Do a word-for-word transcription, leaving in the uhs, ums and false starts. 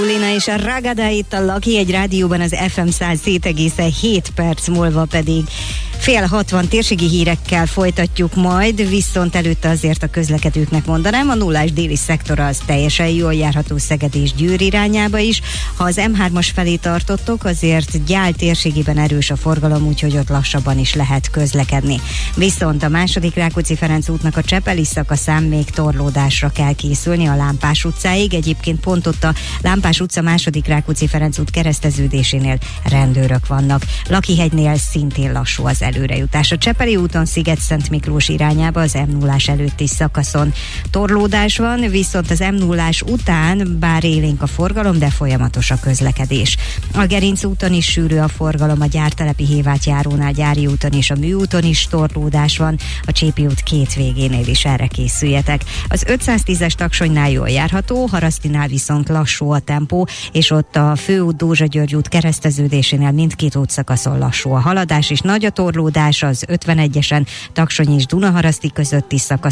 Paulina és a Ragada itt a Lucky egy rádióban, az ef em száz hét egész hét perc múlva pedig fél hatvan térségi hírekkel folytatjuk majd, viszont előtte azért a közlekedőknek mondanám, a nullás déli szektor az teljesen jól járható Szeged és Győr irányába is. Ha az em hármas felé tartottok, azért Gyál térségében erős a forgalom, úgyhogy ott lassabban is lehet közlekedni. Viszont a második Rákóczi-Ferenc útnak a Csepeli szakaszán még torlódásra kell készülni a Lámpás utcáig. Egyébként pont ott a Lámpás utca második Rákóczi-Ferenc út kereszteződésénél rendőrök vannak. Lakihegynél szintén lassú az előrejutás. A Csepeli úton Sziget-Szent Miklós irányába az em nullás előtti szakaszon torlódás van, viszont az em nullás után bár élénk a forgalom, de folyamatos a közlekedés. A Gerinc úton is sűrű a forgalom, a Gyártelepi Hévát járónál, Gyári úton és a Műúton is torlódás van, a Csépi út két végénél is erre készüljetek. Az ötszáztízes Taksonynál jól járható, Harasztinál viszont lassú a tempó, és ott a Főút Dózsa-György út kereszteződésénél mindkét útszakaszon lassú a haladás, és nagy a torlódás az ötvenegyesen Taksony és Dunaharaszti közötti szakasz